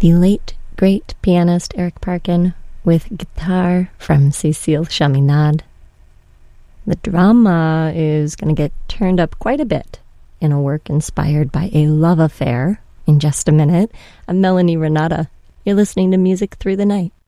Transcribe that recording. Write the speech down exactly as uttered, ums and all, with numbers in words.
the late, great pianist Eric Parkin with guitar from Cécile Chaminade. The drama is going to get turned up quite a bit in a work inspired by a love affair in just a minute. I'm Melanie Renata. You're listening to Music Through the Night.